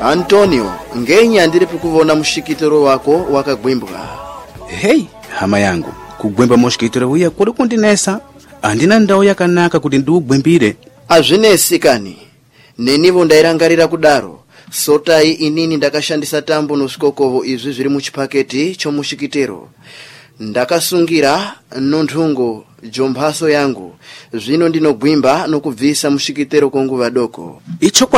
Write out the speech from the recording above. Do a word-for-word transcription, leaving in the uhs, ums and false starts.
Antonio, ngenya ndiri kuvona mushikitoro wako wakagwimbwa. Hey, hama yangu, kugwemba mushikitoro uya kuri kundinesa. Andina ndau yakanaka kuti ndiugwembire. Azvinesi kani. Nenivo ndairangarira kudaro. Sotai inini ndakashandisa tambo nosikokovo izvi zviri muchipaketi chomushikitero. Ndakasungira nonthungo jomphaso yangu. Zvino ndinogwimba nokubvisa mushikitero konguva doko. Icho